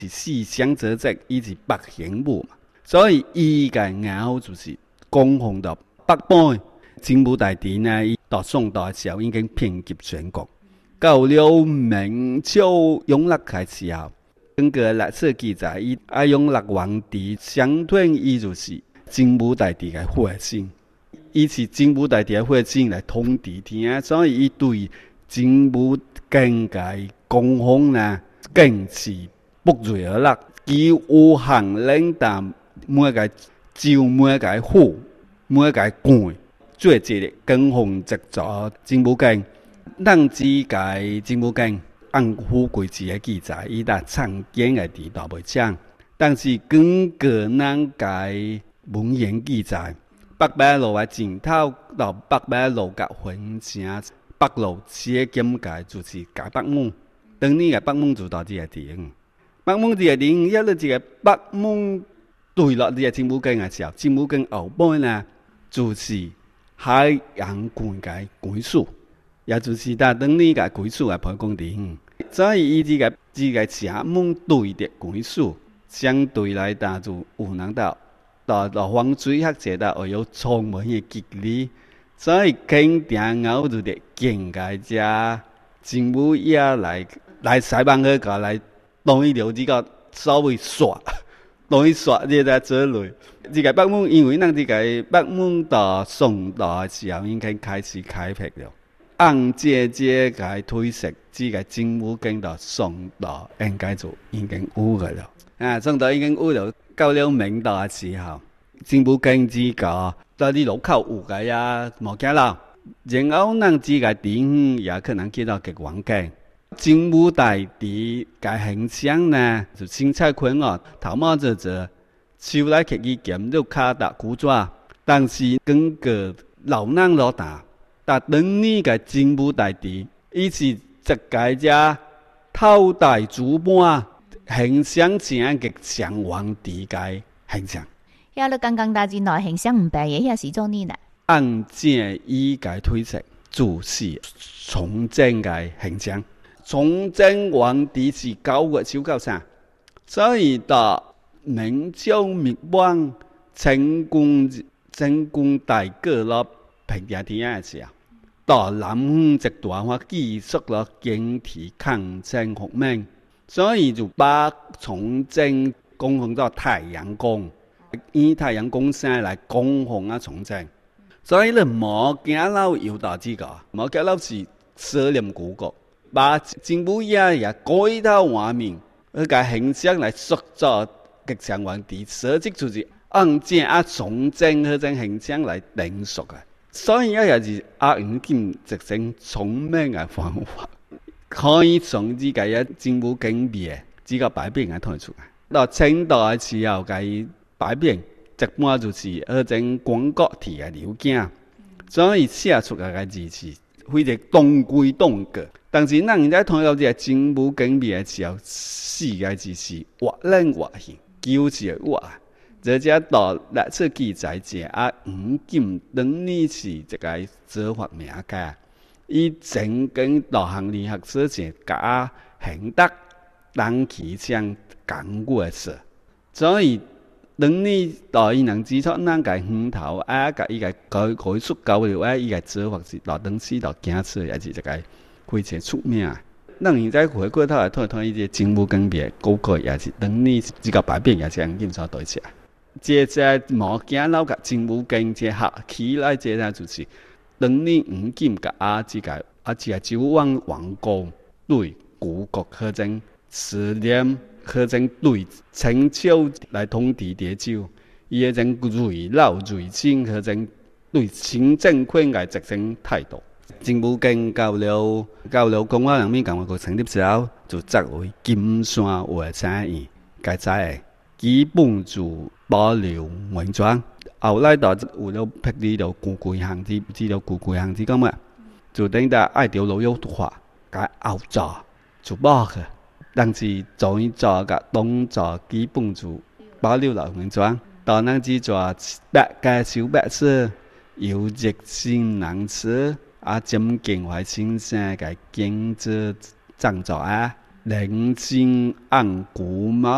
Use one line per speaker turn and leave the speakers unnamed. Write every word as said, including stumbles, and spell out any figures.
是四乡泽泽，伊是北行母嘛，所以伊个咬就是供奉到北方的精武大帝呢。伊到宋代的时候已经遍及全国，到了明朝永乐开始后，根据历史记载，伊啊永乐皇帝相传伊就是精武大帝的化身。伊是精武大帝的化身来统治天，所以伊对精武境界供奉呢，更是不瑞而落。伊有行领导每个州、每个府、每个县做一个供奉执着精武境。咱只个精武境按富贵祠的记载，伊在创建的地大袂强，但是根据咱个文言记载。北马路的尽头到北马路甲分城，北路市的境界就是甲北门。当年个北门就到这个地方，北门这个地方，一路这个北门对落这个精武境的时候，精武境后背呢就是海洋灌溉归属，也就是咱当年个归属的排工地方。所以伊这个这个城门对着归属，相对来讲就有人到。到到风水学者到会有充满的吉利，所以肯定我就得境界者精武也来来西邦去搞来当一条这个所谓刷，当一刷这个做类。这个北门因为咱这个北门到宋代的时候已经开始开辟了，按这这个推测，这个精武境到宋代应该就已经有个了。啊，宋代已经有了。到了明代的时候，精武境这个在你路口有个呀毛家楼，然后咱这个地方也可能叫做极王境。精武大帝个形象呢，就青菜裙哦，头毛做做，手来刻意剑，肉卡搭古爪。但是根据老人老大，但当年个精武大帝，伊是一个只头戴珠冠。形象正极像皇帝个形象，
遐你刚刚大真耐形象唔白嘅，遐是做呢啦？
按这伊个推测，就是崇祯个形象。崇祯皇帝是九月九九三，所以到明朝灭亡，成功成功大过了平定天下的时候，到南方一段话继续了经济抗战革命。所以就把崇祯供奉到太阳宫，以太阳宫山来供奉啊崇祯。所以咧，毛家老有到这个，毛家老是奢念古国，把精武爷也改到画面，而个形象来塑造吉祥皇帝，实际就是按这啊崇祯迄种形象来定述嘅。所以也是阿元金一种聪明嘅方法。可以从这个精武境味的这个摆变来看出来。到清代的时候，个摆变一般就是迄种广国体的流景，所以写出来个字是非常当归当过。但是咱现在看到这个精武境味的时候，四个字是越冷越现，九是越。这只到历史记载者啊，黄金当年是一个哲学名家。伊曾经到行李学所者甲行德当其相讲过事，所以当你到伊能指出咱个园头啊，甲伊个改改出交流啊，伊个做法是到当时到行出也是一个非常出名。咱现在回过头来看看伊个精武境别古个也是当年这个摆变也是很紧所对起来。这只毛家老甲精武境这合起来，这呢就是。当年黄金甲啊，这个啊，这个周王王公对古国迄种思念，迄种对清朝来统治地州，伊迄种瑞老瑞清，迄种对清政权个一种态度。精武境到了到了公安人民共和国成立之后，就作为金山画山院，该在基本就保留原状。后来到有了霹雳了古贵行之，知了古贵行之咁啊，就等到爱条路有化，甲后座就冇去，但是早一座甲东座基本就保留了原状。到咱只座百家小百事，有热心人士啊，점敬怀先生嘅经之创作啊，零星按古毛。